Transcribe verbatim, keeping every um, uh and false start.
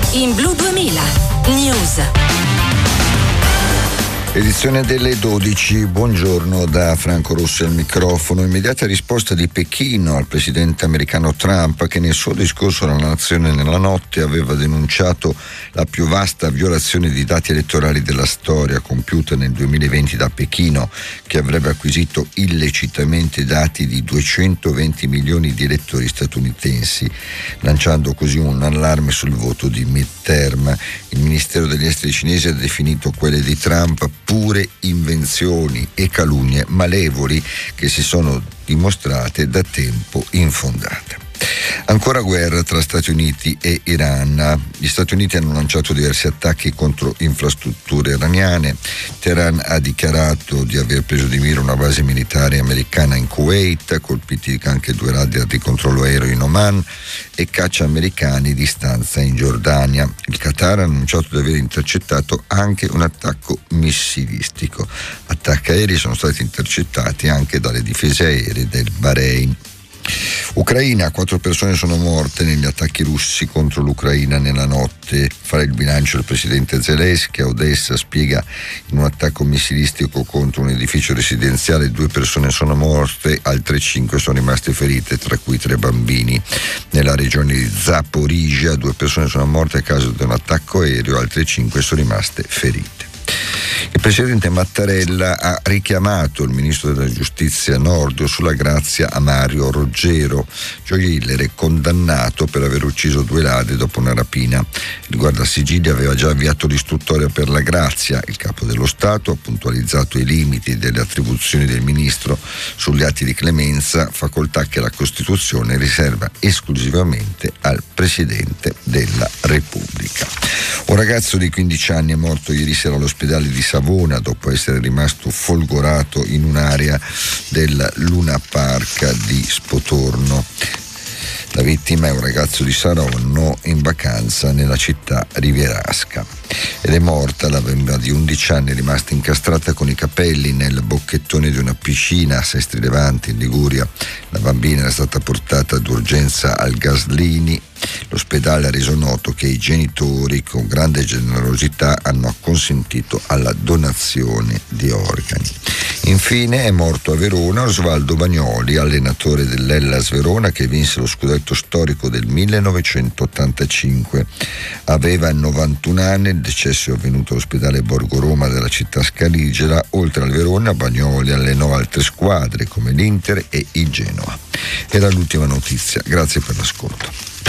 in Blu duemila News. Edizione delle dodici, buongiorno da Franco Rossi al microfono. Immediata risposta di Pechino al presidente americano Trump, che nel suo discorso alla nazione nella notte aveva denunciato la più vasta violazione di dati elettorali della storia compiuta nel duemilaventi da Pechino, che avrebbe acquisito illecitamente dati di duecentoventi milioni di elettori statunitensi, lanciando così un allarme sul voto di midterm. Il Ministero degli Esteri cinese ha definito quelle di Trump pure invenzioni e calunnie malevoli che si sono dimostrate da tempo infondate. Ancora guerra tra Stati Uniti e Iran. Gli Stati Uniti hanno lanciato diversi attacchi contro infrastrutture iraniane. Teheran ha dichiarato di aver preso di mira una base militare americana in Kuwait, colpiti anche due radar di controllo aereo in Oman e caccia americani di stanza in Giordania. Il Qatar ha annunciato di aver intercettato anche un attacco missilistico. Attacchi aerei sono stati intercettati anche dalle difese aeree del Bahrain. Ucraina, quattro persone sono morte negli attacchi russi contro l'Ucraina nella notte. Farà il bilancio il presidente Zelensky. A Odessa spiega: in un attacco missilistico contro un edificio residenziale due persone sono morte, altre cinque sono rimaste ferite, tra cui tre bambini. Nella regione di Zaporizhia due persone sono morte a causa di un attacco aereo, altre cinque sono rimaste ferite. Il presidente Mattarella ha richiamato il ministro della giustizia Nordio sulla grazia a Mario Roggero, gioielliere condannato per aver ucciso due ladri dopo una rapina. Il guardasigilli aveva già avviato l'istruttoria per la grazia. Il capo dello Stato ha puntualizzato i limiti delle attribuzioni del ministro sugli atti di clemenza, facoltà che la Costituzione riserva esclusivamente al Presidente della Repubblica. Un ragazzo di quindici anni è morto ieri sera all'ospedale di Savona dopo essere rimasto folgorato in un'area del Luna Park di Spotorno. La vittima è un ragazzo di Saronno in vacanza nella città rivierasca ed è morta la bimba di undici anni rimasta incastrata con i capelli nel bocchettone di una piscina a Sestri Levante in Liguria. La bambina è stata portata d'urgenza al Gaslini. L'ospedale ha reso noto che i genitori con grande generosità hanno acconsentito alla donazione di organi. Infine è morto a Verona Osvaldo Bagnoli, allenatore dell'Hellas Verona che vinse lo scudetto storico del millenovecentottantacinque. Aveva novantuno anni, il decesso è avvenuto all'ospedale Borgo Roma della città scaligera. Oltre al Verona, Bagnoli allenò altre squadre come l'Inter e il Genoa. Era l'ultima notizia, grazie per l'ascolto.